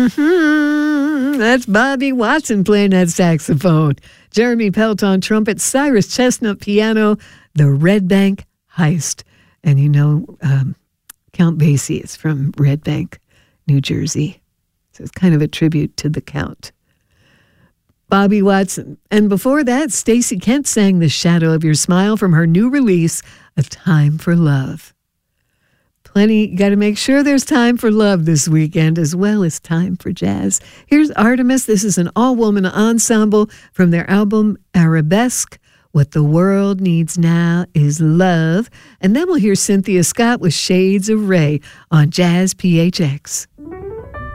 That's Bobby Watson playing that saxophone. Jeremy Pelt on trumpet, Cyrus Chestnut piano, the Red Bank Heist. And Count Basie is from Red Bank, New Jersey. So it's kind of a tribute to the Count. Bobby Watson. And before that, Stacey Kent sang The Shadow of Your Smile from her new release, A Time for Love. Got to make sure there's time for love this weekend as well as time for jazz. Here's Artemis. This is an all-woman ensemble from their album Arabesque. What the world needs now is love. And then we'll hear Cynthia Scott with Shades of Ray on Jazz PHX.